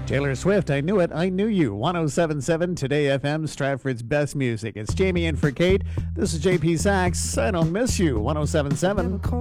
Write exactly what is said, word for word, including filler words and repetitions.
Taylor Swift, I Knew It, I Knew You. one oh seven point seven Today F M, Stratford's best music. It's Jamie in for Kate. This is J P Sachs. I don't miss you. one oh seven point seven.